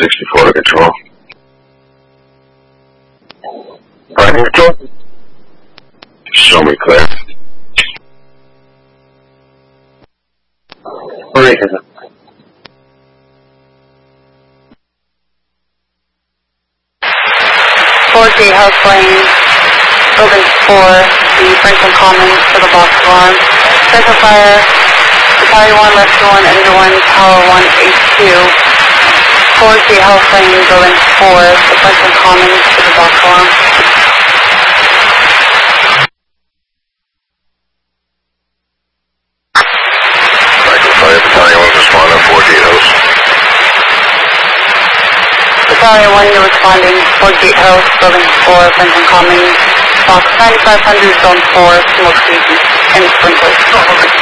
64 to control. Primary control. Show me clear. Where is it? House Lane, Building 4, the Franklin Commons for the box alarm. Central fire, Battalion 1, Rescue 1, Engine 1, Tower 1, H2. 4 House Lane, Building 4, the Franklin Commons for the box alarm. Franklin Fire, Battalion 1, respond on 4 House. Battalion 1, you're responding. 4 Gatehouse, Building 4, Franklin Commons, box 9500, Zone 4, smoke season, and sprinklers.